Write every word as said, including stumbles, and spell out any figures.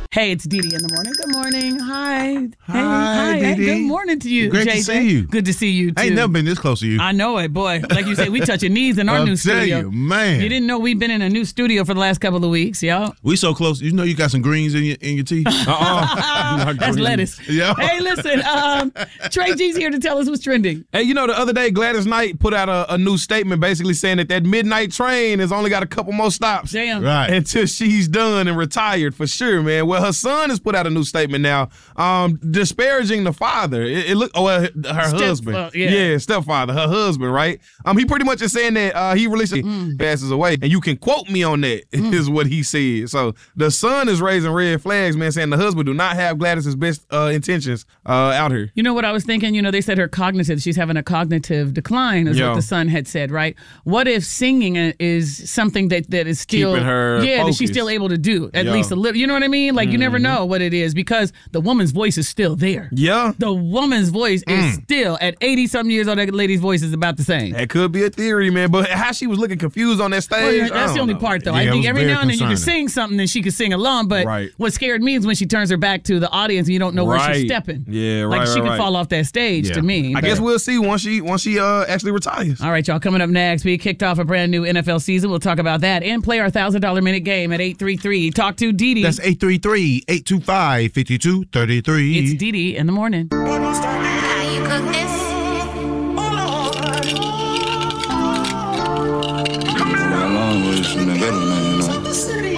Hey, it's Dee Dee in the morning. Good morning. Hi. Hi, hey, hi. Dee Hey, Dee. good morning to you, Great J J. to see you. Good to see you, too. I ain't never been this close to you. I know it, boy. Like you say, we touching knees in our I'll new tell studio. you, man. You didn't know we've been in a new studio for the last couple of weeks, y'all. We so close. You know you got some greens in your in your teeth. Uh-uh. That's lettuce. Yeah. Hey, listen, um, Trey G's here to tell us what's trending. Hey, you know, the other day, Gladys Knight put out a, a new statement basically saying that that midnight train has only got a couple more stops. Damn. Right. Until she's done and retired for sure, man. Well, her son has put out a new statement now, um, disparaging the father. It, it look, oh, well, her Step- husband, uh, yeah. stepfather, her husband, right? Um, he pretty much is saying that uh, he released Mm. passes away, and you can quote me on that. Mm. Is what he said. So the son is raising red flags, man, saying the husband do not have Gladys's best uh, intentions uh, out here. You know what I was thinking? You know, they said her cognitive, she's having a cognitive decline, is Yeah. what the son had said, right? What if singing is something that, that is still, Keeping her yeah, that she's focused. still able to do at Yeah. least a little. You know what I mean? Like, you never know what it is because the woman's voice is still there. Yeah. The woman's voice is still, at eighty something years old, that lady's voice is about the same. That could be a theory, man. But how she was looking confused on that stage. Well, yeah, I that's the don't only know. part, though. Yeah, I it think was every very now and then you can concerning. sing something and she can sing along, but Right. what scared me is when she turns her back to the audience and you don't know where she's Right. stepping. Yeah, Like right, she right, could right. fall off that stage Yeah. to me. I but- guess we'll see once she once she uh actually retires. All right, y'all, coming up next, we kicked off a brand new N F L season. We'll talk about that and play our one thousand dollars minute game at eight three three. Talk to Dee Dee. That's eight three three, eight two five, five two three three. It's Dee Dee in the morning. How you cook this? Got a long ways from the gutter, man, you know.